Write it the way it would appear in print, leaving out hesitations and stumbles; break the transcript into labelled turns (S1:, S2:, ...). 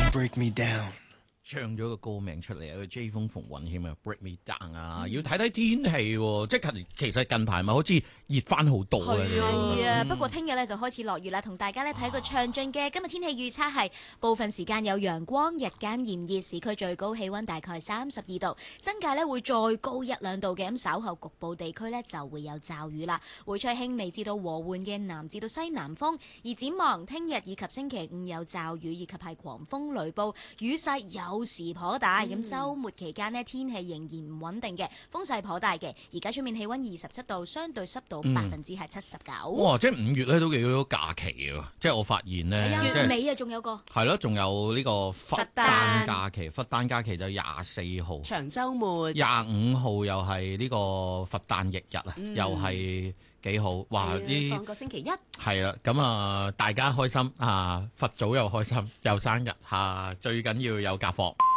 S1: break me down。
S2: 唱咗個歌名出嚟啊，個 J 風馮允謙啊 ，Break Me Down 啊，要睇睇天氣喎，即係其實近排咪好似熱翻好多嘅。
S3: 係啊，不過聽日咧就開始落雨啦，同大家咧睇個詳盡嘅今日天氣預測係部分時間有陽光，日間炎熱，市區最高氣溫大概32度，新界咧會再高1-2度嘅，咁稍後局部地區咧就會有驟雨啦，會吹輕微至到和緩嘅南至到西南風，而展望聽日以及星期五有驟雨以及係狂風雷暴，雨勢有時頗大，咁週末期間呢，天氣仍然唔穩定嘅，風勢頗大嘅。而家出面氣溫27度，相對濕度79%。
S2: 哇！即係5月咧都幾多假期嘅，即係我發現咧，
S3: 月尾啊，仲有個
S2: 係咯，仲有呢個佛誕假期，佛誕假期就24號
S4: 長週末
S2: ，25號又係呢個佛誕翌日啊，又係幾好。哇！啲
S4: 放個星期一
S2: 係啦，咁啊大家開心啊，佛祖又開心，又生日嚇，最緊要有假貨。